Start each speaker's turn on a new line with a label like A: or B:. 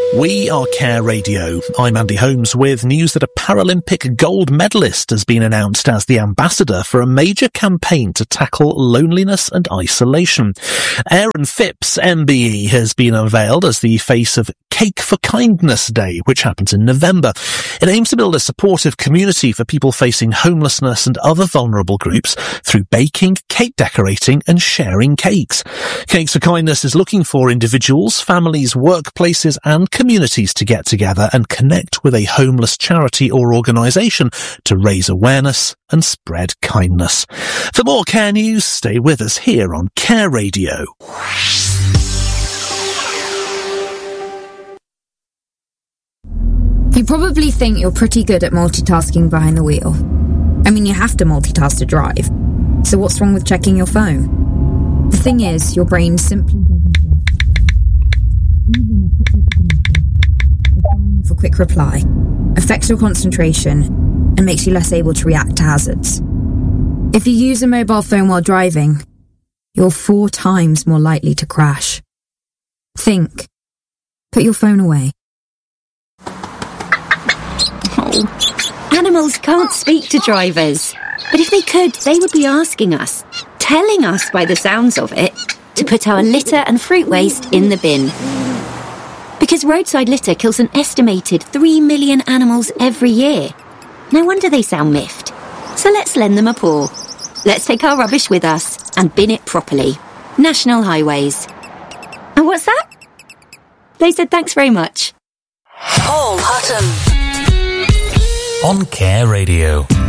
A: We are Care Radio. I'm Andy Holmes with news that a Paralympic gold medalist has been announced as the ambassador for a major campaign to tackle loneliness and isolation. Aaron Phipps, MBE, has been unveiled as the face of Cake for Kindness Day, which happens in November. It aims to build a supportive community for people facing homelessness and other vulnerable groups through baking, cake decorating and sharing cakes. Cakes for Kindness is looking for individuals, families, workplaces and communities to get together and connect with a homeless charity or organisation to raise awareness and spread kindness. For more Care News, stay with us here on Care Radio.
B: You probably think you're pretty good at multitasking behind the wheel. I mean, you have to multitask to drive. So what's wrong with checking your phone? The thing is, your brain simply for quick reply, affects your concentration, and makes you less able to react to hazards. If you use a mobile phone while driving, you're 4 times more likely to crash. Think. Put your phone away.
C: Oh. Animals can't speak to drivers. But if they could, they would be asking us, telling us by the sounds of it, to put our litter and fruit waste in the bin. Because roadside litter kills an estimated 3 million animals every year. No wonder they sound miffed. So let's lend them a paw. Let's take our rubbish with us and bin it properly. National Highways. And what's that? They said thanks very much.
D: Paul Hutton on Care Radio.